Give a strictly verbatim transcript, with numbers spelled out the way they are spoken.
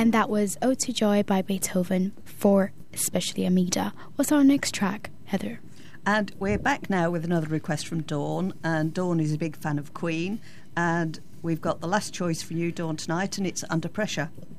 And that was Ode to Joy by Beethoven for especially Amida. What's our next track, Heather? And we're back now with another request from Dawn. And Dawn is a big fan of Queen. And we've got the last choice for you, Dawn, tonight, and it's Under Pressure.